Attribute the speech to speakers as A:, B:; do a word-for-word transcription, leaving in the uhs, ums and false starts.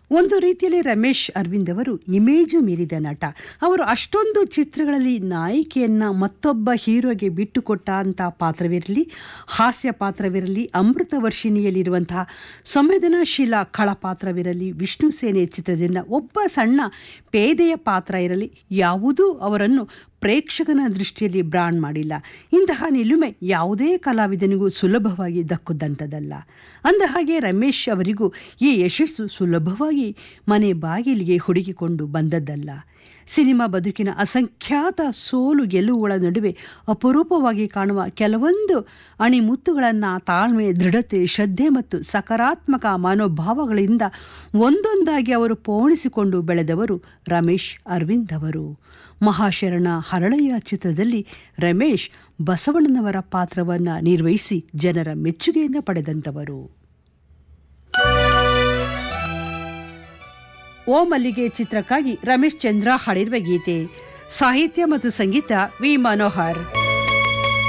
A: ಒಂದು ರೀತಿಯಲ್ಲಿ ರಮೇಶ್ ಅರವಿಂದ್ ಅವರು ಇಮೇಜು ಮೀರಿದ ನಟ. ಅವರು ಅಷ್ಟೊಂದು ಚಿತ್ರಗಳಲ್ಲಿ ನಾಯಕಿಯನ್ನು ಮತ್ತೊಬ್ಬ ಹೀರೋಗೆ ಬಿಟ್ಟುಕೊಟ್ಟ ಅಂಥ ಪಾತ್ರವಿರಲಿ, ಹಾಸ್ಯ ಪಾತ್ರವಿರಲಿ, ಅಮೃತ ವರ್ಷಿಣಿಯಲ್ಲಿರುವಂತಹ ಸಂವೇದನಾಶೀಲ ಖಳ ಪಾತ್ರವಿರಲಿ, ವಿಷ್ಣು ಸೇನೆ ಚಿತ್ರದಿಂದ ಒಬ್ಬ ಸಣ್ಣ ಪೇದೆಯ ಪಾತ್ರ ಇರಲಿ, ಯಾವುದೂ ಅವರನ್ನು ಪ್ರೇಕ್ಷಕನ ದೃಷ್ಟಿಯಲ್ಲಿ ಬ್ರಾಂಡ್ ಮಾಡಿಲ್ಲ. ಇಂತಹ ನಿಲುಮೆ ಯಾವುದೇ ಕಲಾವಿದನಿಗೂ ಸುಲಭವಾಗಿ ದಕ್ಕುದಂಥದ್ದಲ್ಲ. ಅಂದ ಹಾಗೆ ರಮೇಶ್ ಅವರಿಗೂ ಈ ಯಶಸ್ಸು ಸುಲಭವಾಗಿ ಮನೆ ಬಾಗಿಲಿಗೆ ಹುಡುಕಿಕೊಂಡು ಬಂದದ್ದಲ್ಲ. ಸಿನಿಮಾ ಬದುಕಿನ ಅಸಂಖ್ಯಾತ ಸೋಲು ಗೆಲುವುಗಳ ನಡುವೆ ಅಪರೂಪವಾಗಿ ಕಾಣುವ ಕೆಲವೊಂದು ಅಣಿಮುತ್ತುಗಳನ್ನು ತಾಳ್ಮೆ, ದೃಢತೆ, ಶ್ರದ್ಧೆ ಮತ್ತು ಸಕಾರಾತ್ಮಕ ಮನೋಭಾವಗಳಿಂದ ಒಂದೊಂದಾಗಿ ಅವರು ಪೋಣಿಸಿಕೊಂಡು ಬೆಳೆದವರು ರಮೇಶ್ ಅರವಿಂದ್ ಅವರು. ಮಹಾಶರಣ ಹರಳಯ್ಯ ಚಿತ್ರದಲ್ಲಿ ರಮೇಶ್ ಬಸವಣ್ಣನವರ ಪಾತ್ರವನ್ನು ನಿರ್ವಹಿಸಿ ಜನರ ಮೆಚ್ಚುಗೆಯನ್ನು ಪಡೆದಂಥವರು. ಓ ಮಲ್ಲಿಗೆ ಚಿತ್ರಕ್ಕಾಗಿ ರಮೇಶ್ ಚಂದ್ರ ಹಾಡಿರುವ ಗೀತೆ, ಸಾಹಿತ್ಯ ಮತ್ತು ಸಂಗೀತ ವಿ ಮನೋಹರ್.